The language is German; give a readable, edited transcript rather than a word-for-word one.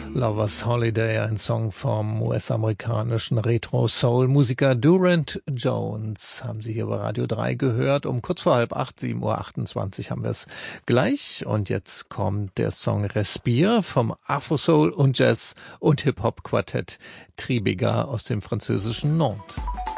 Lovers Holiday, ein Song vom US-amerikanischen Retro-Soul-Musiker Durant Jones. Haben Sie hier bei Radio 3 gehört. Um kurz vor 7:30, 7:28 Uhr haben wir es gleich. Und jetzt kommt der Song Respire vom Afro-Soul und Jazz- und Hip-Hop-Quartett Tribeca aus dem französischen Nantes.